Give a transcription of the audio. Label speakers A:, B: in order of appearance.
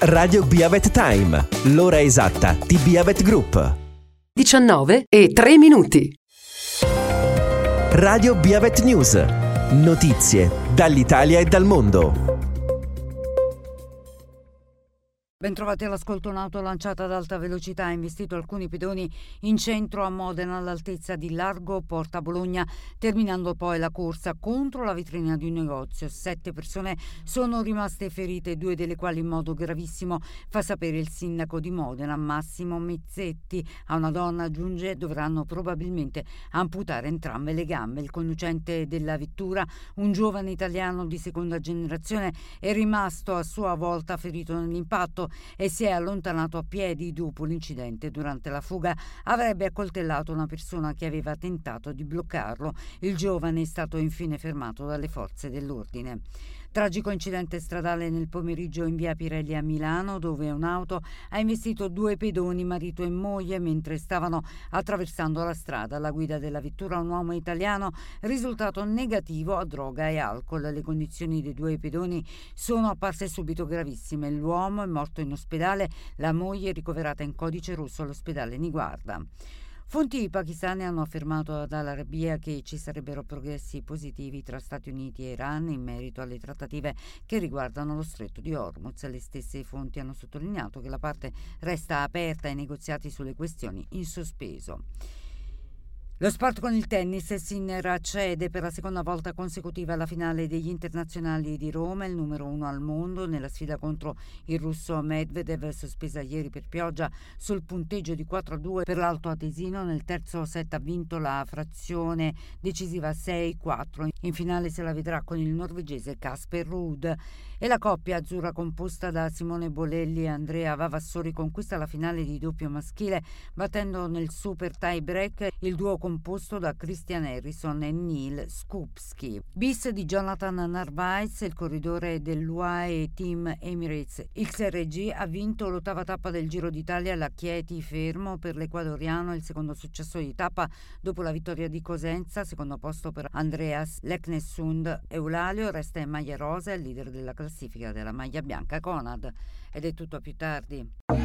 A: Radio Biavet Time, l'ora esatta di Biavet Group.
B: 19:03.
A: Radio Biavet News, notizie dall'Italia e dal mondo.
C: Bentrovati all'ascolto. Un'auto lanciata ad alta velocità ha investito alcuni pedoni in centro a Modena all'altezza di Largo Porta Bologna, terminando poi la corsa contro la vetrina di un negozio. 7 persone sono rimaste ferite, 2 delle quali in modo gravissimo, fa sapere il sindaco di Modena, Massimo Mezzetti. A una donna, aggiunge, dovranno probabilmente amputare entrambe le gambe. Il conducente della vettura, un giovane italiano di seconda generazione, è rimasto a sua volta ferito nell'impatto e si è allontanato a piedi dopo l'incidente. Durante la fuga avrebbe accoltellato una persona che aveva tentato di bloccarlo. Il giovane è stato infine fermato dalle forze dell'ordine. Tragico incidente stradale nel pomeriggio in via Pirelli a Milano, dove un'auto ha investito 2 pedoni, marito e moglie, mentre stavano attraversando la strada. Alla guida della vettura un uomo italiano, risultato negativo a droga e alcol. Le condizioni dei 2 pedoni sono apparse subito gravissime. L'uomo è morto in ospedale, la moglie è ricoverata in codice rosso all'ospedale Niguarda. Fonti pakistane hanno affermato ad Al Arabiya che ci sarebbero progressi positivi tra Stati Uniti e Iran in merito alle trattative che riguardano lo stretto di Hormuz. Le stesse fonti hanno sottolineato che la parte resta aperta ai negoziati sulle questioni in sospeso. Lo sport con il tennis. Sinner accede per la seconda volta consecutiva alla finale degli internazionali di Roma, il numero 1 al mondo, nella sfida contro il russo Medvedev, sospesa ieri per pioggia sul punteggio di 4-2 per l'Alto Atesino. Nel terzo set ha vinto la frazione decisiva 6-4. In finale se la vedrà con il norvegese Casper Ruud. E la coppia azzurra, composta da Simone Bolelli e Andrea Vavassori, conquista la finale di doppio maschile, battendo nel super tie break il duo composto da Christian Harrison e Neil Skupski. Bis di Jonathan Narvaez, il corridore dell'UAE Team Emirates XRG, ha vinto l'8ª tappa del Giro d'Italia alla Chieti Fermo per l'ecuadoriano, il secondo successo di tappa dopo la vittoria di Cosenza. Secondo posto per Andreas Leknessund. Eulalio resta in maglia rosa, il leader della classifica della maglia bianca Conad. Ed è tutto, a più tardi.